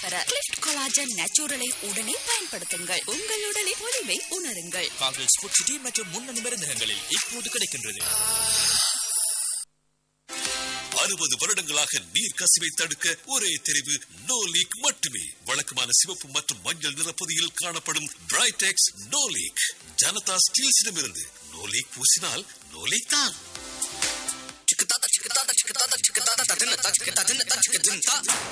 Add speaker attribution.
Speaker 1: பெற கிளிஃப்ட் கொலாஜன் நேச்சுரலை உடனே பயன்படுத்துங்கள். உங்கள் உடலின் பொலிவை உணருங்கள்.
Speaker 2: காங்கிரஸ் ஃபுட் சிட்டி மற்றும் முன்னணி மருந்தகங்களில் இப்போது கிடைக்கின்றது.
Speaker 3: 60 வருடங்களாக நீர் கசிவை தடுக்க ஒரே தெரிவு நோ லீக் மட்டுமே. வழக்கமான சிவப்பு மற்றும் மஞ்சள் நிற பொதியில் காணப்படும் பிரைடெக்ஸ் no league Janata ஸ்டீல்ஸிடமிருந்து. No league பூசினால் no league தான்.